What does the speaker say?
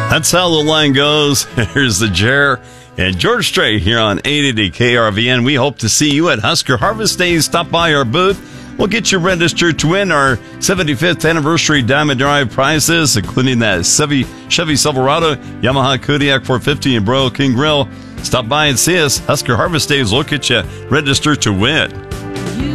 That's how the line goes. Here's the Jer and George Strait here on 880 KRVN. We hope to see you at Husker Harvest Days. Stop by our booth. We'll get you registered to win our 75th anniversary Diamond Drive prizes, including that Chevy Silverado, Yamaha Kodiak 450, and Broil King Grill. Stop by and see us. Husker Harvest Days. We'll get you registered to win.